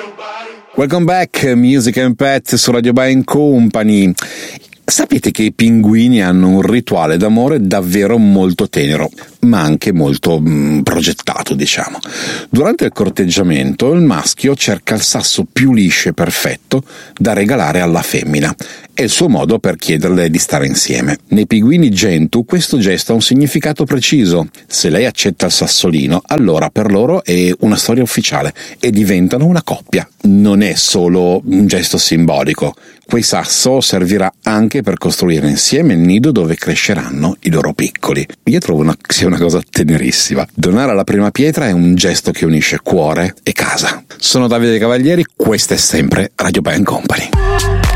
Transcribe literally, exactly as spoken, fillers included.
Welcome back, Music and Pet su Radio Bye and Company. Sapete che i pinguini hanno un rituale d'amore davvero molto tenero, ma anche molto mh, progettato, diciamo. Durante il corteggiamento il maschio cerca il sasso più liscio e perfetto da regalare alla femmina. È il suo modo per chiederle di stare insieme. Nei pinguini Gentoo questo gesto ha un significato preciso. Se lei accetta il sassolino, allora per loro è una storia ufficiale e diventano una coppia. Non è solo un gesto simbolico. Quel sasso servirà anche per costruire insieme il nido dove cresceranno i loro piccoli. Io trovo una, sia una cosa tenerissima. Donare la prima pietra è un gesto che unisce cuore e casa. Sono Davide Cavalieri, questa è sempre Radio Bye and Company.